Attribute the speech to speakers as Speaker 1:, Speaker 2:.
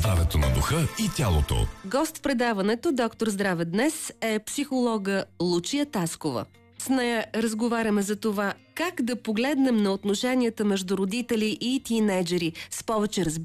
Speaker 1: здравето на духа и тялото.
Speaker 2: Гост в предаването Доктор Здраве днес е психолога Лучия Таскова. С нея разговаряме за това как да погледнем на отношенията между родители и тийнейджери с повече разбиране